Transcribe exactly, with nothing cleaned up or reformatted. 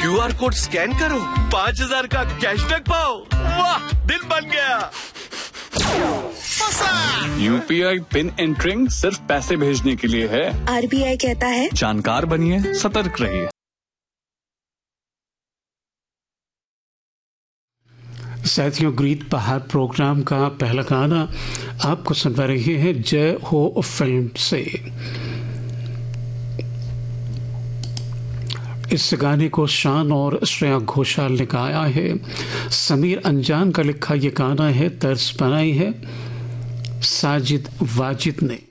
QR code scan करो, पाँच हजार का कैशबैक पाओ। वाह, दिल बन गया। यूपीआई पिन एंटरिंग सिर्फ पैसे भेजने के लिए है। आरबीआई कहता है जानकार बनिए, सतर्क रहिए। साथियों, गीत बहार प्रोग्राम का पहला गाना आपको सुनवा रहे हैं जय हो फिल्म से। इस गाने को शान और श्रेया घोषाल ने गाया है। समीर अंजान का लिखा ये गाना है, तर्ज बनाई है साजिद वाजिद ने।